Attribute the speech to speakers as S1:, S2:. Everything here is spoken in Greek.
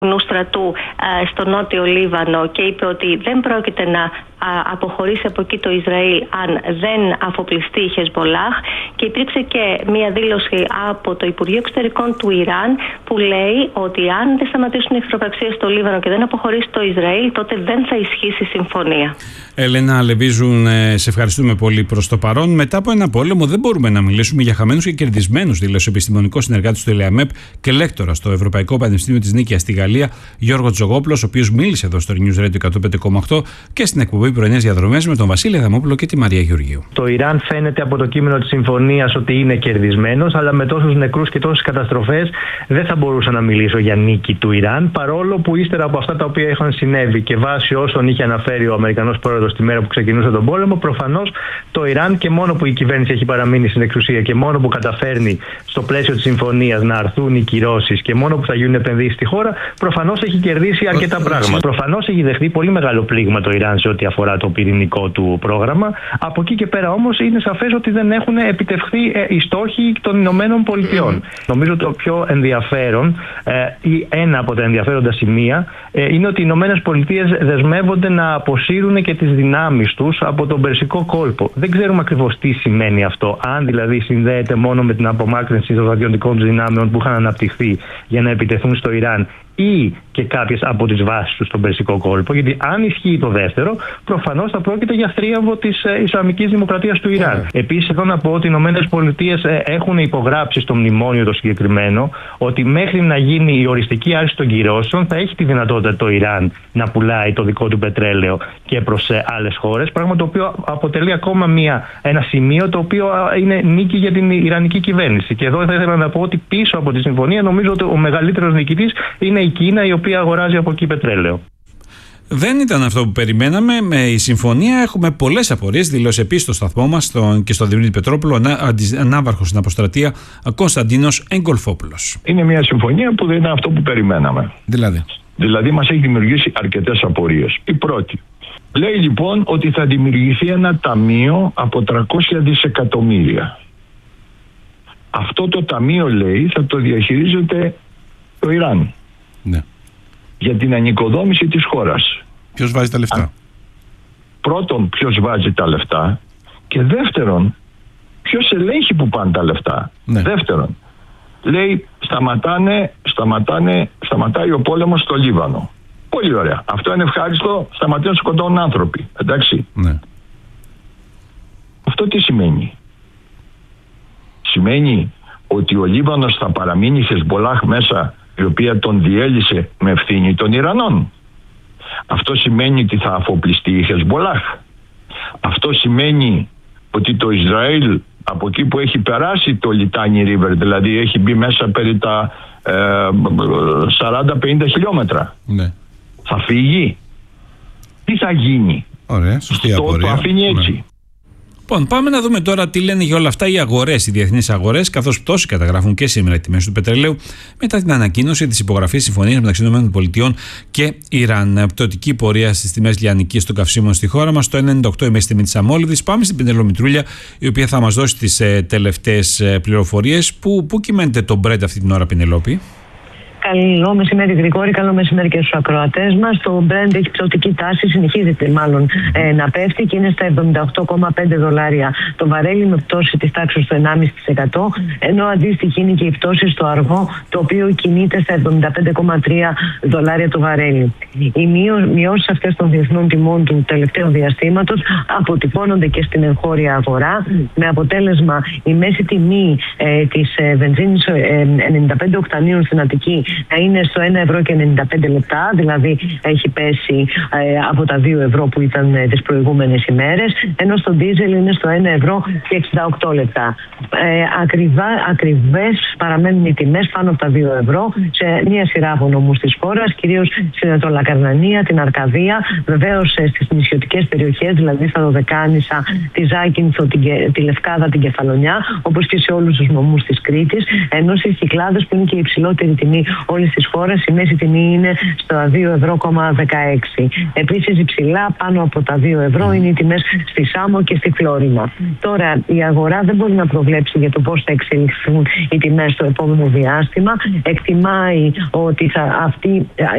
S1: στρατού στο νότιο Λίβανο και είπε ότι δεν πρόκειται να αποχωρήσει από εκεί το Ισραήλ αν δεν αφοπλιστεί η Χεσμπολάχ, και υπήρξε και μία δήλωση από το Υπουργείο Εξωτερικών του Ιράν που λέει ότι αν δεν σταματήσουν οι εχθροπραξίες στο Λίβανο και δεν αποχωρήσει το Ισραήλ, τότε δεν θα ισχύσει η συμφωνία.
S2: Ελένα Λεβίζουν, σε ευχαριστούμε πολύ προς το παρόν. Μετά από ένα πόλεμο δεν μπορούμε να μιλήσουμε για χαμένους και κερδισμένους, δήλωσε ο επιστημονικός συνεργάτης του ΕΛΕΑΜΕΠ και λέκτορα στο Ευρωπαϊκό Πανεπιστήμιο της Νίκαιας στη Γαλλία, Γιώργο Τζογόπουλος, ο οποίος μίλησε εδώ στο News Radio 105,8 και στην εκπομπή Πρωινές Διαδρομές με τον Βασίλη Αδαμόπουλο και τη Μαρία Γεωργίου.
S3: Το Ιράν φαίνεται από το κείμενο της συμφωνίας ότι είναι κερδισμένος, αλλά με τόσους νεκρούς και τόσες καταστροφές δεν θα μπορούσα να μιλήσω για νίκη του Ιράν, παρόλο που ύστερα από αυτά τα οποία είχαν συνέβη και βάσει όσων είχε αναφέρει ο Αμερικανός πρόεδρος τη μέρα που ξεκινούσε τον πόλεμο, προφανώς το Ιράν, και μόνο που η κυβέρνηση έχει παραμείνει στην εξουσία και μόνο που καταφέρνει στο πλαίσιο της συμφωνίας να αρθούν οι κυρώσεις και μόνο που θα γίνουν επενδύσεις στη χώρα, προφανώς έχει κερδίσει αρκετά πράγματα. Προφανώς έχει δεχθεί πολύ μεγάλο πλήγμα το Ιράν σε ό,τι αφορά το πυρηνικό του πρόγραμμα. Από εκεί και πέρα όμως είναι σαφές ότι δεν έχουν επιτευχθεί οι στόχοι των Ηνωμένων Πολιτειών. Νομίζω το πιο ενδιαφέρον ή ένα από τα ενδιαφέροντα σημεία είναι ότι οι Ηνωμένες Πολιτείες δεσμεύονται να αποσύρουν και τις δυνάμεις τους από τον Περσικό κόλπο. Δεν ξέρουμε ακριβώς τι σημαίνει αυτό. Αν δηλαδή συνδέεται μόνο με την απομάκρυνση των στρατιωτικών δυνάμεων που είχαν αναπτυχθεί για να επιτεθούν στο Ιράν, ή και κάποιες από τις βάσεις του στον Περσικό κόλπο, γιατί αν ισχύει το δεύτερο, προφανώς θα πρόκειται για θρίαμβο της Ισλαμικής Δημοκρατίας του Ιράν. Επίσης, εδώ να πω ότι οι Ηνωμένες Πολιτείες έχουν υπογράψει στο μνημόνιο το συγκεκριμένο ότι μέχρι να γίνει η οριστική άρση των κυρώσεων θα έχει τη δυνατότητα το Ιράν να πουλάει το δικό του πετρέλαιο και προς άλλες χώρες, πράγμα το οποίο αποτελεί ακόμα ένα σημείο το οποίο είναι νίκη για την Ιρανική κυβέρνηση. Και εδώ θα ήθελα να πω ότι πίσω από τη συμφωνία νομίζω ότι ο μεγαλύτερος νικητής είναι η Κίνα, η οποία αγοράζει από εκεί πετρέλαιο.
S2: Δεν ήταν αυτό που περιμέναμε. Με η συμφωνία έχουμε πολλές απορίες, δηλώσει επίσης στο σταθμό μας και στο Δημήτρη Πετρόπουλο, ανάβαρχος στην αποστρατεία Κωνσταντίνος Εγκολφόπουλος.
S4: Είναι μια συμφωνία που δεν είναι αυτό που περιμέναμε. Δηλαδή μας έχει δημιουργήσει αρκετές απορίες. Η πρώτη. Λέει λοιπόν ότι θα δημιουργηθεί ένα ταμείο από 300 δισεκατομμύρια. Αυτό το ταμείο, λέει, θα το διαχειρίζεται το Ιράν.
S2: Ναι.
S4: Για την ανοικοδόμηση της χώρας.
S2: Ποιος βάζει τα λεφτά?
S4: Πρώτον, ποιος βάζει τα λεφτά, και δεύτερον, ποιος ελέγχει που πάνε τα λεφτά.
S2: Ναι.
S4: Δεύτερον, λέει σταματάει ο πόλεμος στο Λίβανο. Πολύ ωραία. Αυτό είναι ευχάριστο, σταματάει να σκοτώνουν άνθρωποι. Εντάξει.
S2: Ναι.
S4: Αυτό τι σημαίνει? Σημαίνει ότι ο Λίβανος θα παραμείνει η Χεσμπολάχ μέσα, η οποία τον διέλυσε με ευθύνη των Ιρανών. Αυτό σημαίνει ότι θα αφοπλιστεί η Χεσμπολάχ. Αυτό σημαίνει ότι το Ισραήλ από εκεί που έχει περάσει το Λιτάνι Ρίβερ, δηλαδή έχει μπει μέσα περί τα 40-50 χιλιόμετρα,
S2: ναι,
S4: θα φύγει? Τι θα γίνει?
S2: Ωραία, σωστή απορία.
S4: Το αφήνει έτσι.
S2: Ναι. Λοιπόν, πάμε να δούμε τώρα τι λένε για όλα αυτά οι αγορές, οι διεθνείς αγορές, καθώς πτώση καταγράφουν και σήμερα οι τιμές του πετρελαίου μετά την ανακοίνωση της υπογραφής συμφωνίας μεταξύ ΗΠΑ και Ιράν. Πτωτική πορεία στις τιμές λιανικής των καυσίμων στη χώρα μας, το 1,98 η μέση τιμή της αμόλυβδης. Πάμε στην Πινελό Μητρούλια, η οποία θα μας δώσει τις τελευταίες πληροφορίες. Πού κυμαίνεται το Brent αυτή την ώρα, Πινελόπη?
S5: Καλό μεσημέρι, Γρηγόρη. Καλό μεσημέρι και στους ακροατές μας. Το Brent έχει πτωτική τάση, συνεχίζεται μάλλον να πέφτει και είναι στα $78,5 το βαρέλι, με πτώση της τάξης του 1,5%, ενώ αντίστοιχη είναι και η πτώση στο αργό, το οποίο κινείται στα $75,3 το βαρέλι. Οι μειώσεις αυτές των διεθνών τιμών του τελευταίου διαστήματος αποτυπώνονται και στην εγχώρια αγορά, με αποτέλεσμα η μέση τιμή της βενζίνης 95 οκτανίων στην Αττική να είναι στο 1,95 €, δηλαδή έχει πέσει από τα 2 ευρώ που ήταν τις προηγούμενες ημέρες, ενώ στο ντίζελ είναι στο 1,68 €. Ακριβές παραμένουν οι τιμές πάνω από τα 2 ευρώ σε μια σειρά από νομούς της χώρας, κυρίως στην Ανατολακαρνανία, την Αρκαδία, βεβαίως στις νησιωτικές περιοχές, δηλαδή στα Δωδεκάνησα, τη Ζάκυνθο, τη Λευκάδα, την Κεφαλονιά, όπως και σε όλους τους νομούς της Κρήτης, ενώ στις Κυκλάδες, που είναι και η υψηλότερη τιμή όλης της χώρας, η μέση τιμή είναι στα 2,16 €. Επίσης υψηλά πάνω από τα 2 ευρώ είναι οι τιμές στη Σάμο και στη Φλόρινα. Τώρα η αγορά δεν μπορεί να προβλέψει για το πώς θα εξελιχθούν οι τιμές στο επόμενο διάστημα. Εκτιμάει ότι αυτή